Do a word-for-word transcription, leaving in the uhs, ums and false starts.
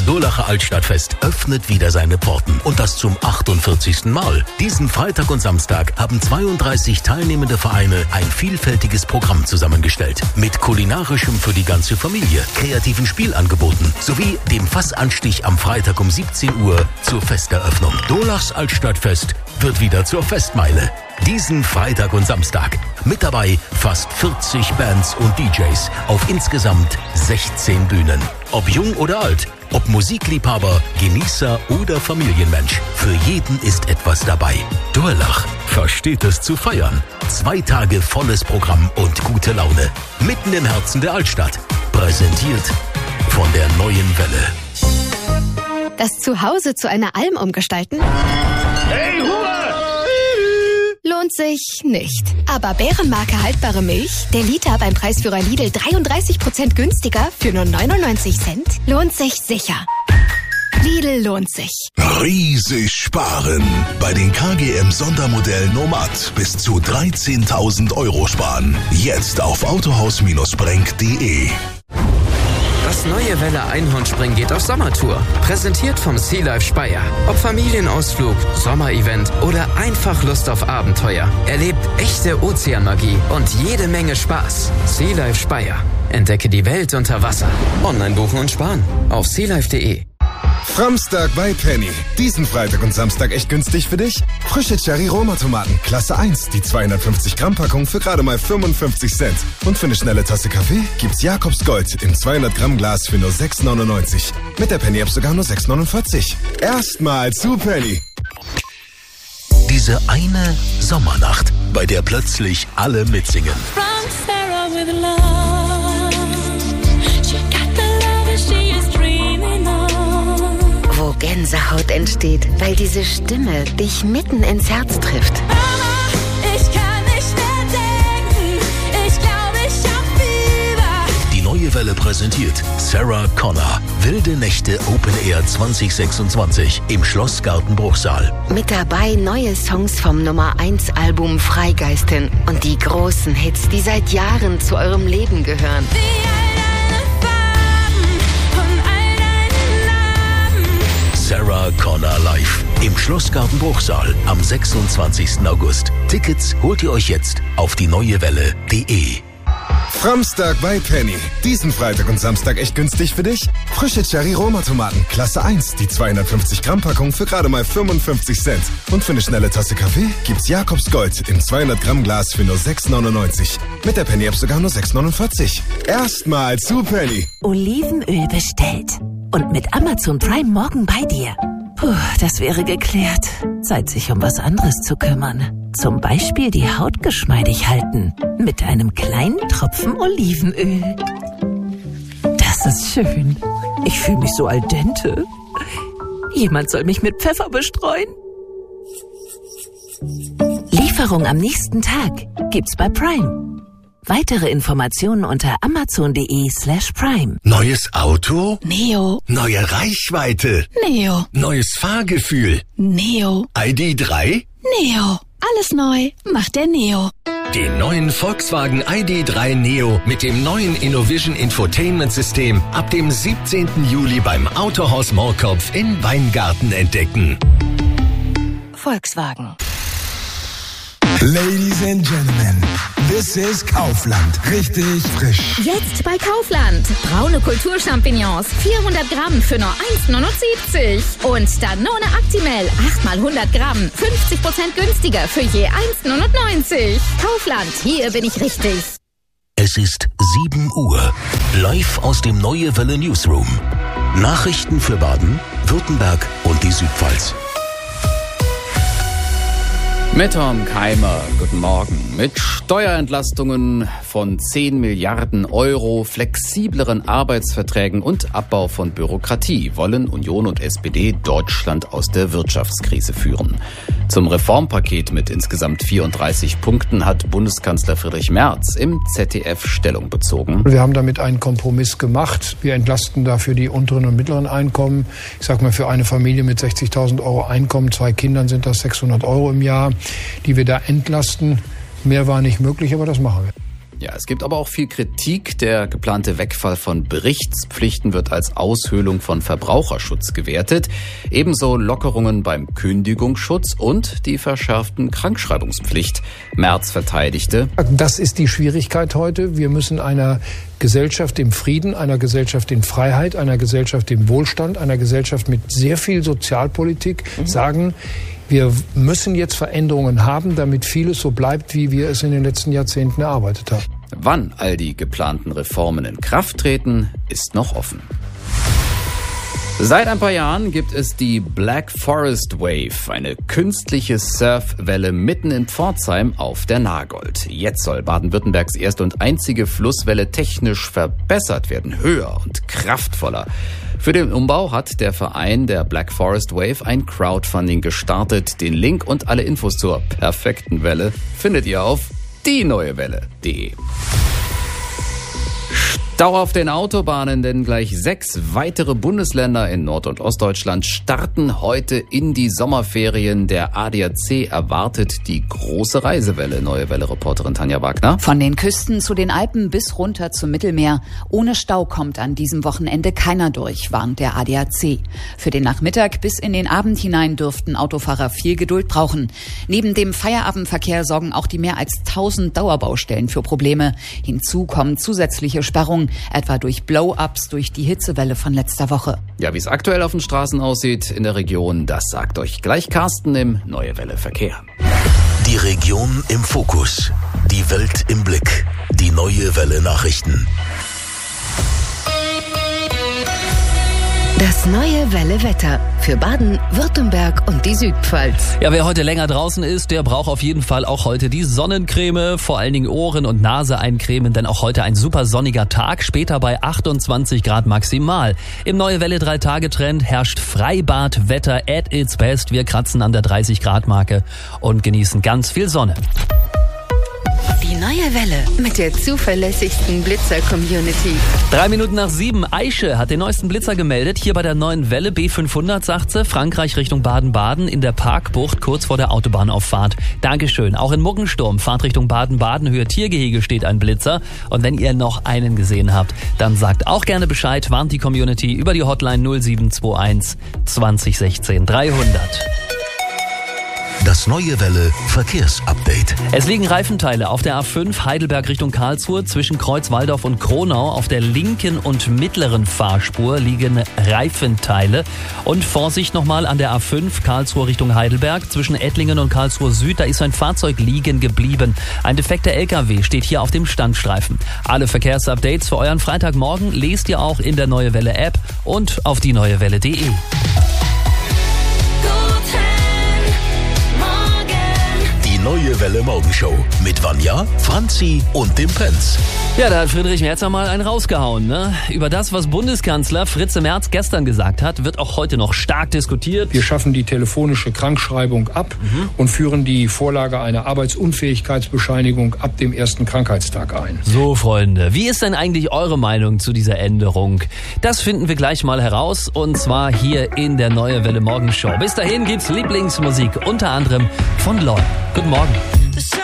Das Durlacher Altstadtfest öffnet wieder seine Pforten und das zum achtundvierzigsten Mal. Diesen Freitag und Samstag haben zweiunddreißig teilnehmende Vereine ein vielfältiges Programm zusammengestellt. Mit kulinarischem für die ganze Familie, kreativen Spielangeboten sowie dem Fassanstich am Freitag um siebzehn Uhr zur Festeröffnung. Durlachs Altstadtfest wird wieder zur Festmeile. Diesen Freitag und Samstag. Mit dabei fast vierzig Bands und D Js auf insgesamt sechzehn Bühnen. Ob jung oder alt, ob Musikliebhaber, Genießer oder Familienmensch. Für jeden ist etwas dabei. Durlach versteht es zu feiern. Zwei Tage volles Programm und gute Laune. Mitten im Herzen der Altstadt. Präsentiert von der Neuen Welle. Das Zuhause zu einer Alm umgestalten? Hey, Ruhe! Lohnt sich nicht. Aber Bärenmarke haltbare Milch, der Liter beim Preisführer Lidl dreiunddreißig Prozent günstiger für nur neunundneunzig Cent, lohnt sich sicher. Lidl lohnt sich. Riesig sparen. Bei den K G M Sondermodellen Nomad bis zu dreizehntausend Euro sparen. Jetzt auf autohaus Bindestrich brenk punkt de. Das neue Welle Einhornspringen geht auf Sommertour. Präsentiert vom Sea Life Speyer. Ob Familienausflug, Sommerevent oder einfach Lust auf Abenteuer. Erlebt echte Ozeanmagie und jede Menge Spaß. Sea Life Speyer. Entdecke die Welt unter Wasser. Online buchen und sparen auf sealife punkt de. Framstag bei Penny. Diesen Freitag und Samstag echt günstig für dich? Frische Cherry-Roma-Tomaten, Klasse eins, die zweihundertfünfzig Gramm Packung für gerade mal fünfundfünfzig Cent. Und für eine schnelle Tasse Kaffee gibt's Jakobs Gold im zweihundert Gramm Glas für nur sechs neunundneunzig. Mit der Penny-App sogar nur sechs neunundvierzig. Erstmal zu Penny. Diese eine Sommernacht, bei der plötzlich alle mitsingen. Wo Gänsehaut entsteht, weil diese Stimme dich mitten ins Herz trifft. Mama, ich kann nicht mehr denken, ich glaube, ich hab Fieber. Die Neue Welle präsentiert Sarah Connor. Wilde Nächte Open Air zwanzig sechsundzwanzig im Schlossgarten Bruchsal. Mit dabei neue Songs vom Nummer eins Album Freigeistin und die großen Hits, die seit Jahren zu eurem Leben gehören. Sarah Connor live im Schlossgarten Bruchsal am sechsundzwanzigsten August. Tickets holt ihr euch jetzt auf die neue welle punkt de. Framstag bei Penny. Diesen Freitag und Samstag echt günstig für dich? Frische Cherry-Roma-Tomaten, Klasse eins, die zweihundertfünfzig Gramm Packung für gerade mal fünfundfünfzig Cent. Und für eine schnelle Tasse Kaffee gibt's Jakobs Gold im zweihundert Gramm Glas für nur sechs neunundneunzig. Mit der Penny-App sogar nur sechs neunundvierzig. Erstmal zu Penny. Olivenöl bestellt. Und mit Amazon Prime morgen bei dir. Puh, das wäre geklärt. Zeit, sich um was anderes zu kümmern. Zum Beispiel die Haut geschmeidig halten. Mit einem kleinen Tropfen Olivenöl. Das ist schön. Ich fühle mich so al dente. Jemand soll mich mit Pfeffer bestreuen. Lieferung am nächsten Tag gibt's bei Prime. Weitere Informationen unter amazon.de slash prime. Neues Auto? Neo. Neue Reichweite? Neo. Neues Fahrgefühl? Neo. I D drei? Neo. Alles neu macht der Neo. Den neuen Volkswagen I D drei Neo mit dem neuen InnoVision Infotainment System ab dem siebzehnten Juli beim Autohaus Moorkopf in Weingarten entdecken. Volkswagen. Ladies and Gentlemen, this is Kaufland. Richtig frisch. Jetzt bei Kaufland. Braune Kulturchampignons, vierhundert Gramm für nur eins neunundsiebzig. Und Danone Actimel, acht mal hundert Gramm, fünfzig Prozent günstiger für je eins neunundneunzig. Kaufland, hier bin ich richtig. Es ist sieben Uhr. Live aus dem Neue Welle Newsroom. Nachrichten für Baden, Württemberg und die Südpfalz. Mit Tom Keimer, guten Morgen. Mit Steuerentlastungen von zehn Milliarden Euro, flexibleren Arbeitsverträgen und Abbau von Bürokratie wollen Union und S P D Deutschland aus der Wirtschaftskrise führen. Zum Reformpaket mit insgesamt vierunddreißig Punkten hat Bundeskanzler Friedrich Merz im Z D F Stellung bezogen. Wir haben damit einen Kompromiss gemacht. Wir entlasten dafür die unteren und mittleren Einkommen. Ich sag mal, für eine Familie mit sechzigtausend Euro Einkommen, zwei Kindern sind das sechshundert Euro im Jahr, die wir da entlasten. Mehr war nicht möglich, aber das machen wir. Ja, es gibt aber auch viel Kritik. Der geplante Wegfall von Berichtspflichten wird als Aushöhlung von Verbraucherschutz gewertet. Ebenso Lockerungen beim Kündigungsschutz und die verschärften Krankschreibungspflicht. Merz verteidigte: Das ist die Schwierigkeit heute. Wir müssen einer Gesellschaft im Frieden, einer Gesellschaft in Freiheit, einer Gesellschaft im Wohlstand, einer Gesellschaft mit sehr viel Sozialpolitik mhm. sagen, wir müssen jetzt Veränderungen haben, damit vieles so bleibt, wie wir es in den letzten Jahrzehnten erarbeitet haben. Wann all die geplanten Reformen in Kraft treten, ist noch offen. Seit ein paar Jahren gibt es die Black Forest Wave, eine künstliche Surfwelle mitten in Pforzheim auf der Nagold. Jetzt soll Baden-Württembergs erste und einzige Flusswelle technisch verbessert werden, höher und kraftvoller. Für den Umbau hat der Verein der Black Forest Wave ein Crowdfunding gestartet. Den Link und alle Infos zur perfekten Welle findet ihr auf die neue welle punkt de. Stau auf den Autobahnen, denn gleich sechs weitere Bundesländer in Nord- und Ostdeutschland starten heute in die Sommerferien. Der A D A C erwartet die große Reisewelle. Neue Welle-Reporterin Tanja Wagner. Von den Küsten zu den Alpen bis runter zum Mittelmeer. Ohne Stau kommt an diesem Wochenende keiner durch, warnt der A D A C. Für den Nachmittag bis in den Abend hinein dürften Autofahrer viel Geduld brauchen. Neben dem Feierabendverkehr sorgen auch die mehr als tausend Dauerbaustellen für Probleme. Hinzu kommen zusätzliche Sperrungen, etwa durch Blow-ups durch die Hitzewelle von letzter Woche. Ja, wie es aktuell auf den Straßen aussieht in der Region, das sagt euch gleich Carsten im Neue Welle Verkehr. Die Region im Fokus, die Welt im Blick, die Neue Welle Nachrichten. Das Neue Welle Wetter für Baden, Württemberg und die Südpfalz. Ja, wer heute länger draußen ist, der braucht auf jeden Fall auch heute die Sonnencreme. Vor allen Dingen Ohren und Nase eincremen, denn auch heute ein super sonniger Tag. Später bei achtundzwanzig Grad maximal. Im Neue Welle drei Tage Trend herrscht Freibadwetter at its best. Wir kratzen an der dreißig Grad Marke und genießen ganz viel Sonne. Die Neue Welle mit der zuverlässigsten Blitzer-Community. Drei Minuten nach sieben. Aische hat den neuesten Blitzer gemeldet. Hier bei der Neuen Welle B fünfhundert, sagt sie. Frankreich Richtung Baden-Baden in der Parkbucht kurz vor der Autobahnauffahrt. Dankeschön. Auch in Muggensturm, Fahrt Richtung Baden-Baden, Höhe Tiergehege steht ein Blitzer. Und wenn ihr noch einen gesehen habt, dann sagt auch gerne Bescheid. Warnt die Community über die Hotline null sieben zwei eins zwanzig sechzehn dreihundert. Das Neue Welle Verkehrsupdate. Es liegen Reifenteile auf der A fünf Heidelberg Richtung Karlsruhe. Zwischen Kreuzwaldorf und Kronau auf der linken und mittleren Fahrspur liegen Reifenteile. Und Vorsicht nochmal an der A fünf Karlsruhe Richtung Heidelberg. Zwischen Ettlingen und Karlsruhe Süd, da ist ein Fahrzeug liegen geblieben. Ein defekter L K W steht hier auf dem Standstreifen. Alle Verkehrsupdates für euren Freitagmorgen lest ihr auch in der Neue Welle App und auf die neue welle punkt de. Neue Welle Morgenshow mit Vanja, Franzi und dem Prinz. Ja, da hat Friedrich Merz mal einen rausgehauen, ne? Über das, was Bundeskanzler Fritze Merz gestern gesagt hat, wird auch heute noch stark diskutiert. Wir schaffen die telefonische Krankschreibung ab mhm. und führen die Vorlage einer Arbeitsunfähigkeitsbescheinigung ab dem ersten Krankheitstag ein. So, Freunde, wie ist denn eigentlich eure Meinung zu dieser Änderung? Das finden wir gleich mal heraus und zwar hier in der Neue Welle Morgenshow. Bis dahin gibt's Lieblingsmusik, unter anderem von Lloyd. Guten Morgen.